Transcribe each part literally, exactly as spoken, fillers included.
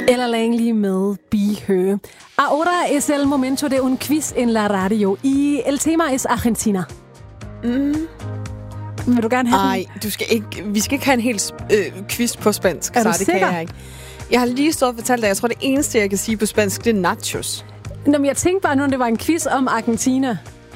Ella Langley med Be Her. Ahora es el momento de un quiz en la radio. Y el tema es Argentina. Mm. Vil du gerne have Ej, du skal ikke, vi skal ikke have en helt øh, quiz på spansk. Er du så det sikker? kan jeg ikke. Jeg har lige stået og fortalt dig, jeg tror, det eneste, jeg kan sige på spansk, det er nachos. Nå, men jeg tænkte bare nu, at det var en quiz om Argentina.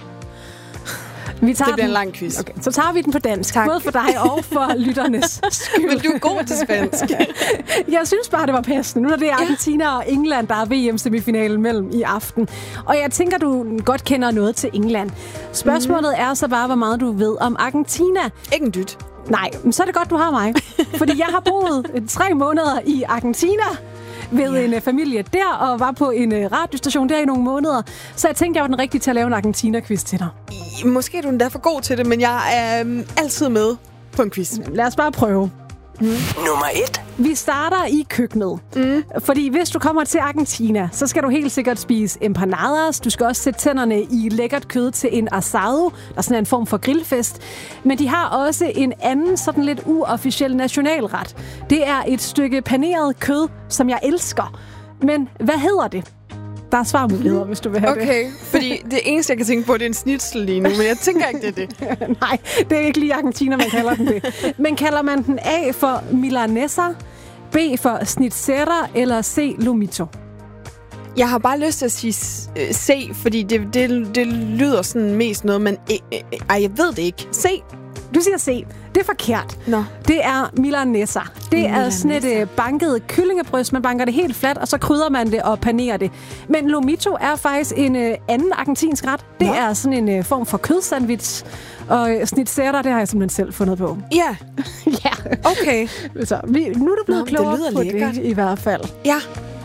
Vi tager Det bliver den. en lang quiz. Okay, så tager vi den på dansk. Tak. Både for dig og for lytternes skyld. Men du er god til spansk. Jeg synes bare, det var passende. Nu er det Argentina ja. og England, der er V M-semifinalen mellem i aften. Og jeg tænker, du godt kender noget til England. Spørgsmålet mm. er så bare, hvor meget du ved om Argentina. Ikke en dyt. Nej, men så er det godt, du har mig. Fordi jeg har boet tre måneder i Argentina ved ja. en uh, familie der, og var på en uh, radiostation der i nogle måneder. Så jeg tænkte, jeg var den rigtige til at lave en Argentina-quiz til dig. I, måske er du endda for god til det, men jeg er um, altid med på en quiz. Lad os bare prøve. Mm. Nummer et. Vi starter i køkkenet. Mm. Fordi hvis du kommer til Argentina, så skal du helt sikkert spise empanadas. Du skal også sætte tænderne i lækkert kød til en asado, der er sådan en form for grillfest. Men de har også en anden sådan lidt uofficiel nationalret. Det er et stykke paneret kød, som jeg elsker. Men hvad hedder det? Der er svarmuligheder, hvis du vil have okay, det. Okay, fordi det eneste, jeg kan tænke på, det er en snitsel lige nu, men jeg tænker ikke, det er det. Nej, det er ikke lige Argentina, man kalder den det. Men kalder man den A for milanesa, B for schnitzera eller C lomito? Jeg har bare lyst til at sige C, fordi det, det, det lyder sådan mest noget, men øh, øh, ej, jeg ved det ikke. C. Du siger C. Det er forkert. Nå. Det er milanesa. Det milanesa. er sådan et øh, banket kyllingebryst. Man banker det helt flat, og så krydder man det og panerer det. Men lomito er faktisk en øh, anden argentinsk ret. Det Nå. er sådan en øh, form for kødsandwich. Og øh, schnitzera, det har jeg simpelthen selv fundet på. Ja. Ja. Okay. Så vi, nu er du blevet Nå, klogere det på lækkert. det i hvert fald. Ja.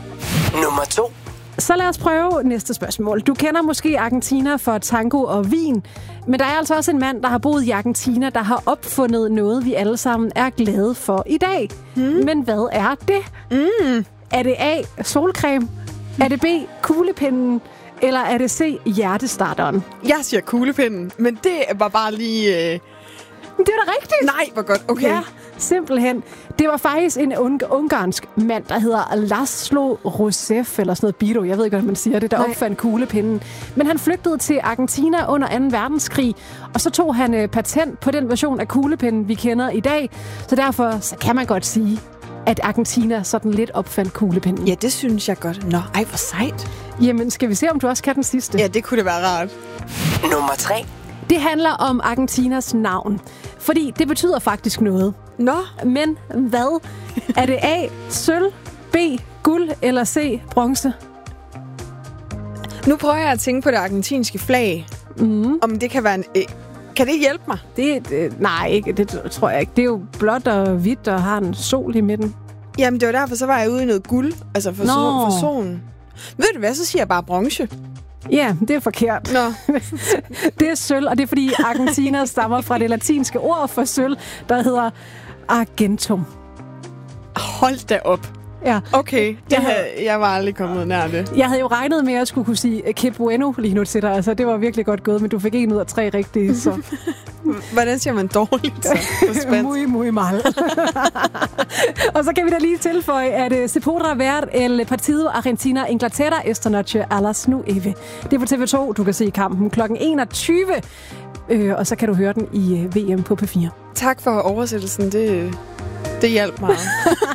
Nummer to. Så lad os prøve næste spørgsmål. Du kender måske Argentina for tango og vin, men der er altså også en mand, der har boet i Argentina, der har opfundet noget, vi alle sammen er glade for i dag. Mm. Men hvad er det? Mm. Er det A, solcreme? Mm. Er det B, kuglepinden? Eller er det C, hjertestarteren? Jeg siger kuglepinden, men det var bare lige... Øh... Det er da rigtigt. Nej, hvor godt. Okay. Ja, simpelthen. Det var faktisk en un- ungarsk mand, der hedder Laszlo Rosev, eller sådan noget Biro, jeg ved ikke, hvad man siger det, der Nej. opfandt kuglepinden. Men han flygtede til Argentina under anden verdenskrig, og så tog han øh, patent på den version af kuglepinden, vi kender i dag. Så derfor så kan man godt sige, at Argentina sådan lidt opfandt kuglepinden. Ja, det synes jeg godt. Nå, ej, hvor sejt. Jamen, skal vi se, om du også kan den sidste? Ja, det kunne det være rart. Nummer tre. Det handler om Argentinas navn, fordi det betyder faktisk noget. Nå. Men hvad? Er det A, sølv, B, guld eller C, bronze? Nu prøver jeg at tænke på det argentinske flag. Mm. Om det kan være en... Øh, kan det hjælpe mig? Det, det, nej, ikke, det tror jeg ikke. Det er jo blåt og hvidt og har en sol i midten. Jamen, det var derfor, så var jeg ude i noget guld. Altså for, sol, for solen. Ved du hvad, så siger jeg bare bronze. Ja, det er forkert. Nå. Det er sølv, og det er fordi Argentina stammer fra det latinske ord for sølv, der hedder argentum. Hold da op. Ja. Okay, det havde, jeg var aldrig kommet nær det. Jeg havde jo regnet med, at jeg skulle kunne sige que bueno lige nu til dig. Altså, det var virkelig godt gået, men du fik en ud af tre rigtige, så... Hvordan siger man dårligt så på spansk? Muy, muy mal. Og så kan vi da lige tilføje, at se podrá ver el partido Argentina-Inglaterra esta noche a las nueve. Det er på T V to, du kan se kampen klokken enogtyve, øh, og så kan du høre den i V M på P fire. Tak for oversættelsen, det, det hjalp meget.